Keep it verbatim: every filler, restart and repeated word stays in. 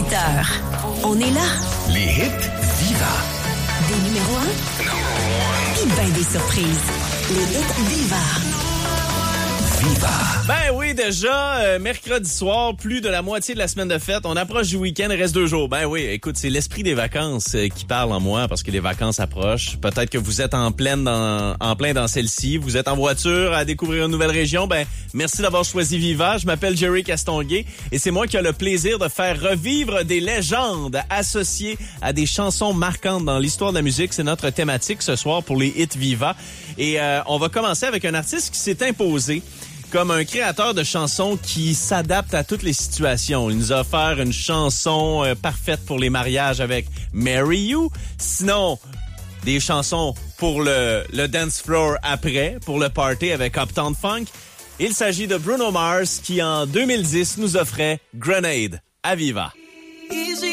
heures. On est là. Les hits Viva. Des numéros un. Et ben des surprises. Les hits Viva. Viva. Ben oui, déjà, euh, mercredi soir, plus de la moitié de la semaine de fête. On approche du week-end, il reste deux jours. Ben oui, écoute, c'est l'esprit des vacances euh, qui parle en moi parce que les vacances approchent. Peut-être que vous êtes en pleine dans, en plein dans celle-ci. Vous êtes en voiture à découvrir une nouvelle région. Ben, merci d'avoir choisi Viva. Je m'appelle Jerry Castonguay et c'est moi qui ai le plaisir de faire revivre des légendes associées à des chansons marquantes dans l'histoire de la musique. C'est notre thématique ce soir pour les hits Viva. Et euh, on va commencer avec un artiste qui s'est imposé comme un créateur de chansons qui s'adapte à toutes les situations. Il nous a offert une chanson euh, parfaite pour les mariages avec Marry You. Sinon, des chansons pour le, le dance floor après, pour le party avec Uptown Funk. Il s'agit de Bruno Mars qui, en deux mille dix, nous offrait Grenade à Viva.